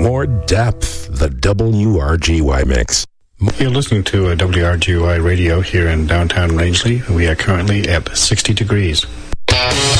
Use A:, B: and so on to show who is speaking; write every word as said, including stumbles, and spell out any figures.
A: more depth. The W R G Y Mix.
B: You're listening to a W R G Y radio here in downtown Rangeley. We are currently at sixty degrees.